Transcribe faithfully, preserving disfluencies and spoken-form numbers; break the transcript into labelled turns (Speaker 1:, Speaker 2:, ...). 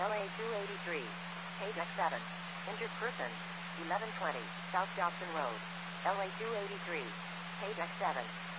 Speaker 1: L A two eighty-three. Page X seven. Injured person. eleven twenty. South Dobson Road. L A two eighty-three. Page X seven.